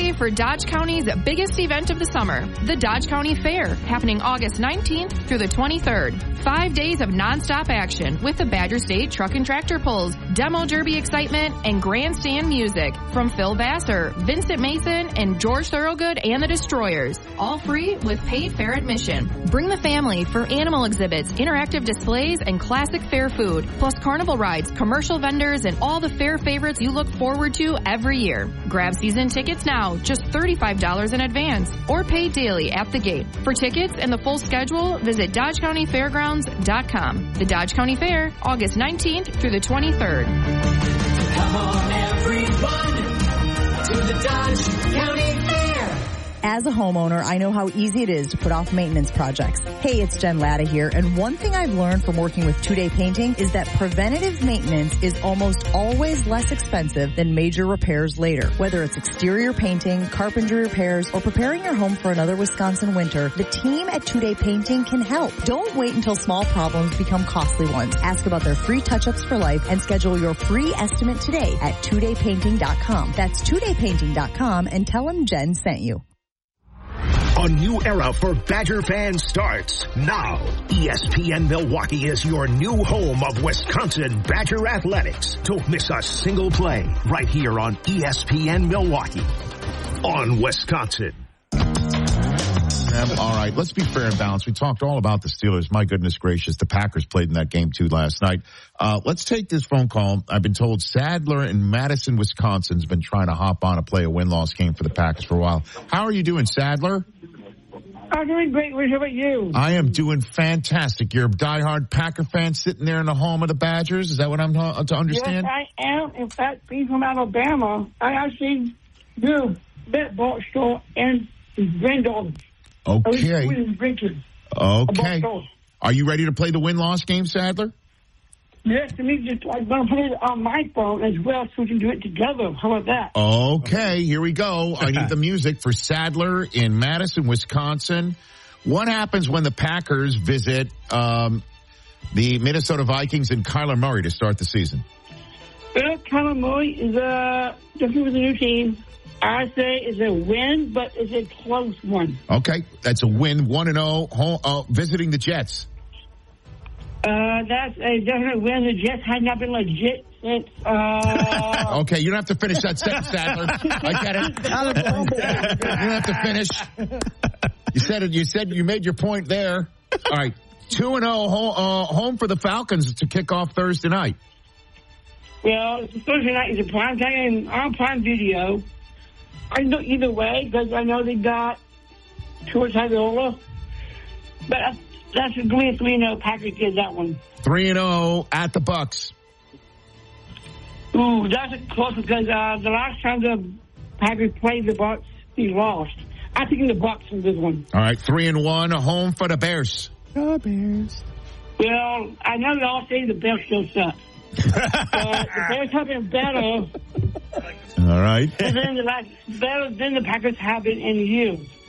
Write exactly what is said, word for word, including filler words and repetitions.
ready for Dodge County's biggest event of the summer, the Dodge County Fair, happening August nineteenth through the twenty-third. Five days of nonstop action with the Badger State Truck and Tractor Pulls, Demo Derby excitement, and grandstand music from Phil Vassar, Vincent Mason, and George Thorogood and the Destroyers. All free with paid fair admission. Bring the family for animal exhibits, interactive displays, and classic fair food, plus carnival rides, commercial vendors, and all the fair favorites you look forward to every year. Grab season tickets now, just thirty-five dollars in advance, or pay daily at the gate. For tickets and the full schedule, visit dodge county fairgrounds dot com. The Dodge County Fair, August nineteenth through the twenty-third. Come on, everyone, to the Dodge County Fair. As a homeowner, I know how easy it is to put off maintenance projects. Hey, it's Jen Latta here, and one thing I've learned from working with Two Day Painting is that preventative maintenance is almost always less expensive than major repairs later. Whether it's exterior painting, carpentry repairs, or preparing your home for another Wisconsin winter, the team at Two Day Painting can help. Don't wait until small problems become costly ones. Ask about their free touch-ups for life and schedule your free estimate today at two day painting dot com. That's two day painting dot com, and tell them Jen sent you. A new era for Badger fans starts now. E S P N Milwaukee is your new home of Wisconsin Badger athletics. Don't miss a single play right here on E S P N Milwaukee on Wisconsin. All right, let's be fair and balanced. We talked all about the Steelers. My goodness gracious, the Packers played in that game too last night. Uh, let's take this phone call. I've been told Sadler in Madison, Wisconsin has been trying to hop on and play a win-loss game for the Packers for a while. How are you doing, Sadler? I'm doing great. How about you? I am doing fantastic. You're a diehard Packer fan sitting there in the home of the Badgers. Is that what I'm to, to understand? Yes, I am. In fact, being from Alabama, I actually do bet Barstool and his granddaughters. Okay. Okay. Are you ready to play the win-loss game, Sadler? Yes, and me just I'm going to put it on my phone as well so we can do it together. How about that? Okay, here we go. I need the music for Sadler in Madison, Wisconsin. What happens when the Packers visit um, the Minnesota Vikings and Kyler Murray to start the season? Well, Kyler Murray is uh, definitely with a new team. I say it's a win, but it's a close one. Okay, that's a win, one and oh, uh, visiting the Jets. Uh, that's a definite win. The Jets had not been legit since. Uh... okay, you don't have to finish that sentence, Sadler. I get it. You don't have to finish. You said it. You said you made your point there. All right, two and zero, uh, home for the Falcons to kick off Thursday night. Well, Thursday night is a prime time on Prime Video. I can go either way because I know they got Tua Tagovailoa, but that's going to be a three and oh Packers get that one. three and oh at the Bucks. Ooh, that's close because uh, the last time the Packers played the Bucks, they lost. I think the Bucks in this one. All right, three and one, home for the Bears. The Bears. Well, I know they all say the Bears still suck. But the Bears have been better. All right. And then the last, better than the Packers have been in years.